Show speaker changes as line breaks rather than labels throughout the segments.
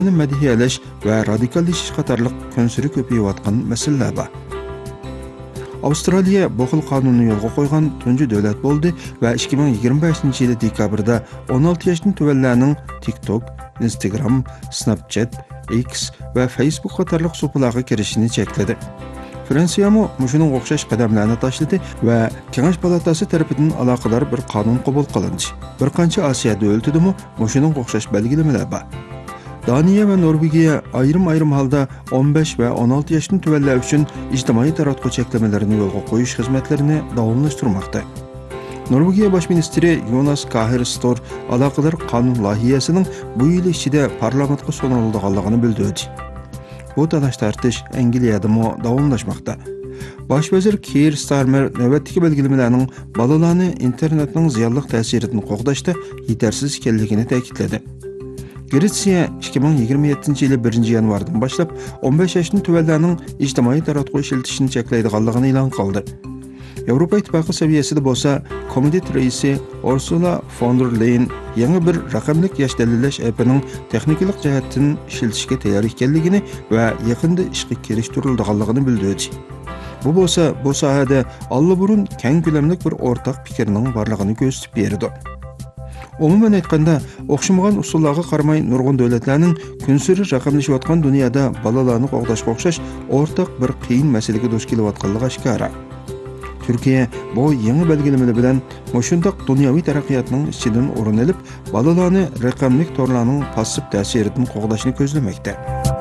madhiyalash va radikallashish qatorliq kunsiri ko'payayotgan masalalar bor. Avstraliya bu xil qonunni yo'lga qo'ygan tunji davlat bo'ldi va 2025-yil dekabrda 16 yoshdan tuvanlarning TikTok, Instagram, Snapchat, X va Facebook qatorliq so'plarga kirishini chekladi. Fransiyami mushuning o'xshash qadamlarni tashladi va Kengash palatasi tomonidan aloqador bir qonun qabul qilindi. Bir qancha Osiyo davlatlarida mushuning o'xshash belgilamalar bor. Daniya va Norvegiya ayrim holda 15 va 16 yoshdan tuvanlar uchun ijtimoiy taratquv cheklamalarini yo'lga qo'yish xizmatlarini davomlashtirmoqda. Norvegiya bosh ministri Jonas Gahr Store aloqador qonun loyihasining bu yil ichida parlamentga suniladiganligini bildirdi. Bu talash tartish Angliyada davomlashmoqda. Bosh vazir Keir Starmer navbatdagi belgilamalarning bolalarni internetning ziyonli ta'siridan qo'g'dashda yetarsiz ekanligini ta'kidladi. Gretsiya 2027-yil 1-yanvardan boshlab 15 yoshdan tuvanlarning ijtimoiy taratquv ishlatishini cheklaydiganligini e'lon qildi. Yevropa Ittifoqi saviyasida bo'lsa, komitet raisi Ursula von der Leyen yangi bir raqamli yosh dalillash appining texnik jihatdan ishlatishga tayyor ekanligini va yaqinda ishga kirishtiriladiganligini bildirdi. Bu bo'lsa, bu sohada allaburun keng ko'lamli bir o'rtaq fikrning borligini ko'rsatib berdi. Umuman aytganda, o'xshamagan usullarga qaramay nurg'un davlatlarning kunsiri raqamlashayotgan dunyoda bolalarni qo'g'dashga o'xshash o'rtaq bir qiyin masalaga duch kelayotganligi oshkora. Turkiya bu yangi belgilamalar bilan mushundaq dunyoviy taraqqiyotning ichidan o'rin olib, bolalarni raqamli torlarning passiv ta'siridan qo'g'dashni ko'zlamoqda.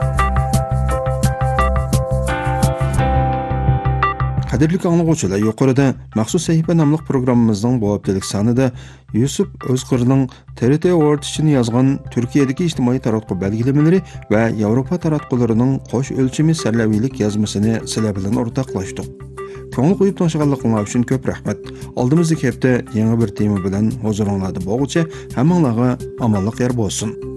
Qadrli anglag'uvchilar, yuqorida maxsus sahifa nomli programmamizning bu haftalik sonida Yusuf O'zqirning TRT World uchun yozgan Turkiyadagi ijtimoiy taratquv belgilamalari va Yevropa taratqullarining qo'sh o'lchami sarlaviylik yozmasini sizlar bilan o'rtoqlashdik. Ko'ngil qo'yib tomoshabinlar uchun ko'p rahmat. Oldimizdagi hafta yangi bir tema bilan huzuringizda bo'lguncha hammanglarga omonlik yor bo'lsin.